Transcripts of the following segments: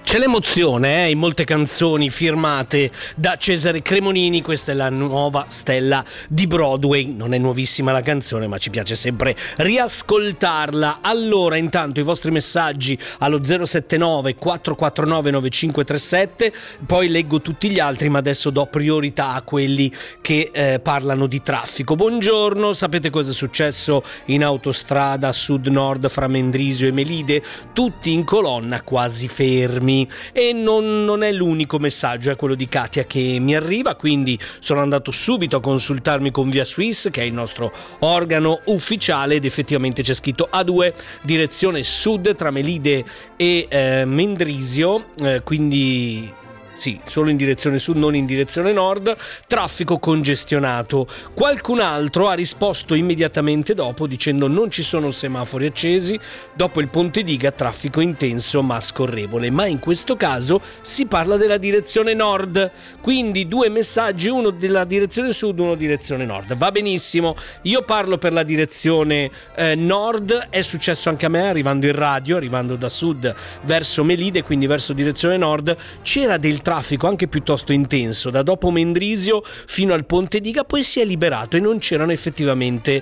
C'è l'emozione in molte canzoni firmate da Cesare Cremonini. Questa è la nuova stella di Broadway. Non è nuovissima la canzone, ma ci piace sempre riascoltarla. Allora, intanto i vostri messaggi allo 079 449 9537, poi leggo tutti gli altri, ma adesso do priorità a quelli che parlano di traffico. Buongiorno, sapete cosa è successo in autostrada sud-nord fra Mendrisio e Melide? Tutti in colonna, quasi fermi. E non è l'unico messaggio, è quello di Katia che mi arriva, quindi sono andato subito a consultarmi con Via Swiss, che è il nostro organo ufficiale, ed effettivamente c'è scritto A2 direzione sud tra Melide e Mendrisio, quindi sì, solo in direzione sud, non in direzione nord, traffico congestionato. Qualcun altro ha risposto immediatamente dopo dicendo non ci sono semafori accesi, dopo il Ponte Diga traffico intenso ma scorrevole, ma in questo caso si parla della direzione nord, quindi due messaggi, uno della direzione sud, uno direzione nord. Va benissimo, io parlo per la direzione nord, è successo anche a me arrivando in radio, arrivando da sud verso Melide, quindi verso direzione nord, c'era del traffico anche piuttosto intenso da dopo Mendrisio fino al Ponte Diga, poi si è liberato e non c'erano effettivamente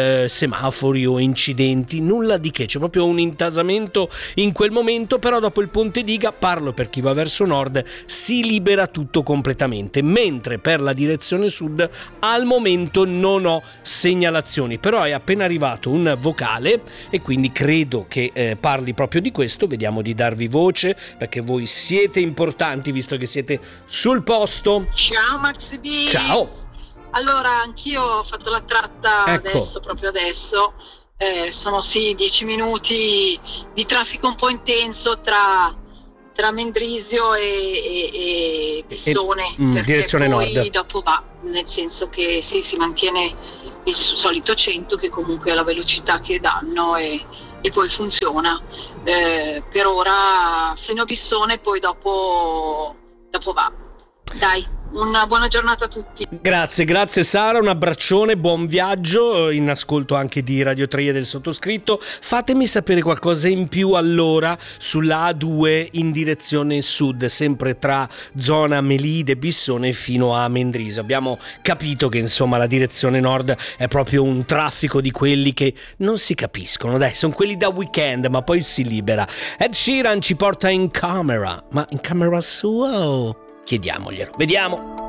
semafori o incidenti, nulla di che, c'è proprio un intasamento in quel momento, però dopo il Ponte Diga, parlo per chi va verso nord, si libera tutto completamente, mentre per la direzione sud al momento non ho segnalazioni, però è appena arrivato un vocale e quindi credo che parli proprio di questo. Vediamo di darvi voce perché voi siete importanti visto che siete sul posto. Ciao Max B. Ciao. Allora, anch'io ho fatto la tratta Ecco. proprio adesso. Sono 10 minuti di traffico un po' intenso tra Mendrisio e Bissone, perché direzione poi nord. dopo va, nel senso che si mantiene il solito 100 che comunque è la velocità che danno e poi funziona. Per ora freno a Bissone, poi dopo va. Dai, una buona giornata a tutti. Grazie Sara, un abbraccione, buon viaggio, in ascolto anche di Radio 3 e del sottoscritto. Fatemi sapere qualcosa in più allora sulla A2 in direzione sud, sempre tra zona Melide, Bissone fino a Mendrisio. Abbiamo capito che insomma la direzione nord è proprio un traffico di quelli che non si capiscono, dai, sono quelli da weekend, ma poi si libera. Ed Sheeran ci porta in camera, ma in camera sua o... chiediamoglielo, vediamo.